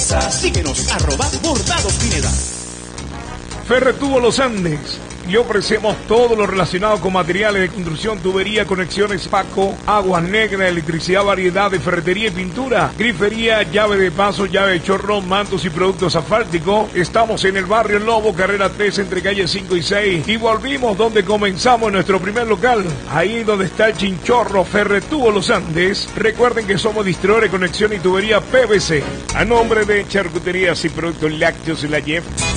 Síguenos @Bordados Pineda. Ferretubo Los Andes. Y ofrecemos todo lo relacionado con materiales de construcción, tubería, conexiones, Paco, aguas negras, electricidad, variedad de ferretería y pintura, grifería, llave de paso, llave de chorro, mantos y productos asfálticos. Estamos en el barrio El Lobo, carrera 3, entre calles 5 y 6. Y volvimos donde comenzamos nuestro primer local, ahí donde está el chinchorro, Ferretubo Los Andes. Recuerden que somos distribuidores de conexión y tubería PVC. A nombre de Charcuterías y Productos Lácteos y la Jeff,